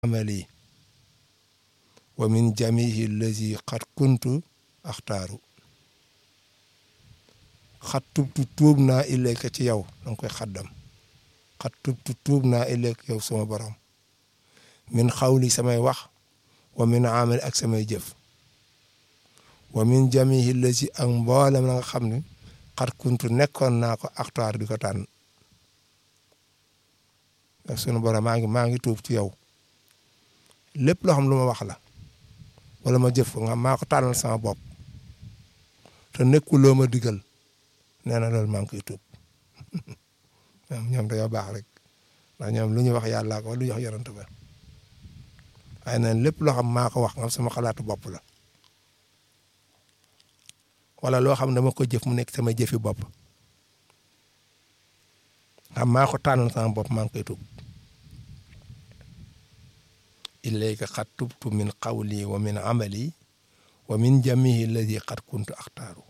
amali wa min jamihi allazi qad kuntu axtaaru xat tubtu tuub naa ilayka ci yow danga koy xaddam xat tubtu tuub naa ilayka yow sama borom min xawli samay wax wa min amali ak samay jëf wa min jamihi allazi ak mboolem la nga xam ne xat kuntu nekkoon naa ko axtaar di ko tànn ak sunu borom maa ngi tuub ci yow lépp loo xam lu ma wax la wala ma jëf ko nga maa ko tànnal sama bopp te nekkuloo ma digal nee na loolu maa ngi koy tuub ñoom dañoo baax rek ndax ñoom lu ñu wax yàllaa ko wala lu ñu wax yonent ba waaye nag lépp loo xam maa ko wax nga sama xalaatu bopp la wala loo xam ne dama ko jëf mu nekk sama jëfi bopp xam maa ko tànnal sama bopp maa ngi koy tuub ilayka qad tubtu min qawli wa min amali wa min jamihi alladi qad kuntu axtaaru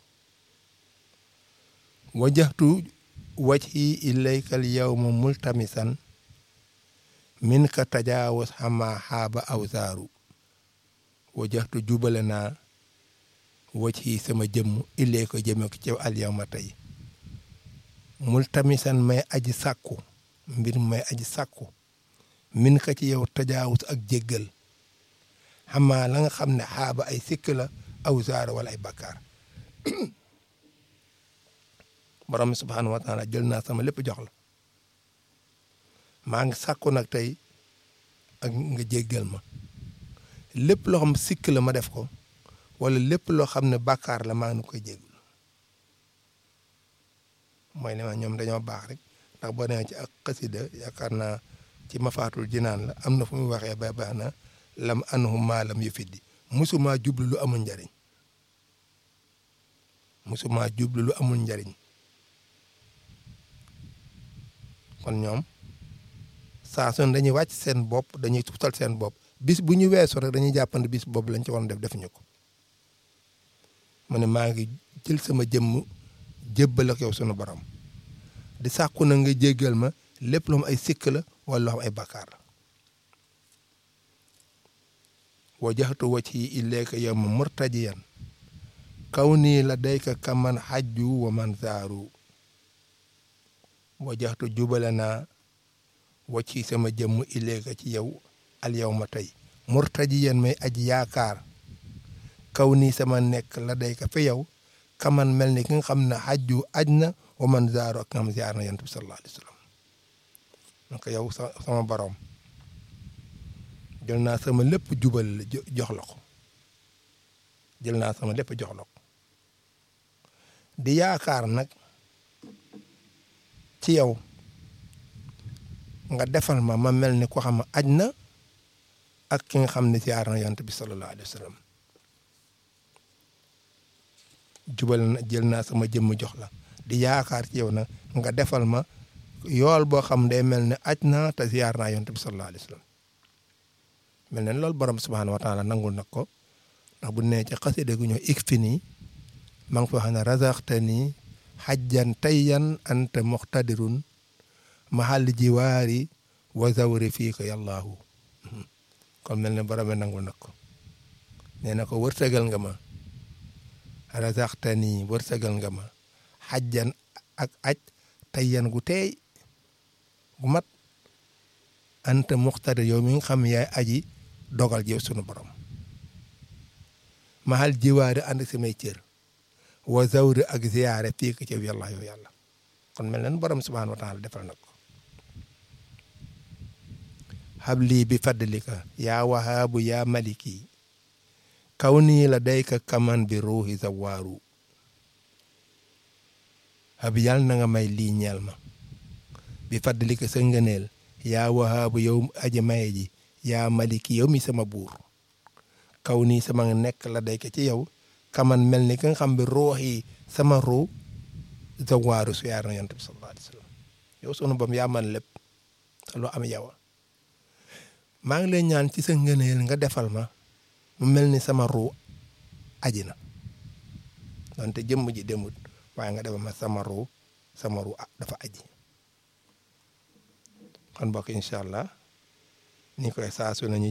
wajjahtu wajhi ilayka al yawma multamisan minka tajaawaz xama xaaba awzaaru wajjahtu jubale naa wajhi sama jëmm ilayka jëme ko ci al yawma tey multamisan may aji sàkku mbir may aji sàkku min ka ci yow tajaawus ak jéggal xamaa la nga xam ne xaaba ay sikk la aw zaara wala ay bakkaar borom subhaanahu wa taala jël naa sama lépp jox la maa ngi sàkku nag tey ak nga jéggal ma lépp loo xam sikk la ma def ko wala lépp loo xam ne bakkaar la maa ngi koy jéggul mooy ne ma ñoom dañoo baax rek ndax boo nee ci ak xasida yaakaar naa ci mafaatul jinaan la am na fu muy waxee ba baax na lam anhu maalam yu fiddi musuma jublu lu amul njariñ musuma jublu lu amul njariñ kon ñoom saa son dañuy wàcc seen bopp dañuy tuutal seen bopp bis bu ñu weesoo rek dañuy jàppandi bis boobu lañ ci waroon def defuñu ko mu ne maa ngi jël sama jëmm jébbal ak yow sunu borom di sàkku na nga jéggal ma lépp loo xam ay sikk la wala loo xam ay bakkaar la wajjahtu wajhi ilayka yawma murtajiyan kawni ladayka kaman hajju wa man zaaru wajjahtu jubale naa wajhi sama jëmm ilayka ci yow al yawma tey murtajiyan may aji yaakaar kawni sama nekk ladayka fi yow kaman mel ni ki nga xam ne hajju aj na wa man zaaru ak nga xam ziar na yonent bi sallallahu alayhi wa sallam donc yow sama borom jël naa sama lépp jubal la jox la ko jël naa sama lépp jox la ko di yaakaar nag ci yow nga defal ma mel ni ko xam ne aj na ak ki nga xam ne ziar na yonent bi sallallahu alayhi wa sallam jubal na jël naa sama jëmm jox la di yaakaar ci yow nag nga defal ma yool boo xam day mel ne aj naa te ziyaar naa yonent bi sallallahu alayhi wa sallam mel ne loolu borom subhaanahu wa taala nangul nag ko ndax bu nee ci xasida gu ñëw ikfini maa ngi fa xam ne razaqtani xajjan tayyan anta muqtadirun mahal jiwaari wa zawri fii ko yàllaahu kon mel ne borom nangul nag ko nee na ko wërsëgal nga ma razaqtani wërsëgal nga ma xajjan ak aj tayyan gu teey gu mat anta muxtadir yow mi nga xam yaay aji dogal yow sunu borom mahal jiwaari ànd samay cër wa zawri ak ziyaare fii ko ci yàlla yow yàlla kon mel nen borom subhaanahu wa taala defal na ko habli bi fadlika yaa wahaabu yaa maliki kaw nii la dayka kaman bi ruuhi zawaaru hab yàlla na nga may lii ñeel ma bi fàddalika sa ngëneel yaa wahaabu yow aji maye ji yaa maliki yow mi sama buur kaw nii sama nekk la day ko ci yow kaman mel ni ka nga xam bi ruux yi sama ruu zawaaru su yaar na yonent bi sallallahu alayhi wa sallam yow sunu bam yaa man lépp te loo am yow maa ngi lay ñaan ci sa ngëneel nga defal ma mu mel ni sama ruu aji na donte jëmm ji demut waaye nga defal ma sama ruu dafa aji kon bokk incha allah ni koy saa su nañu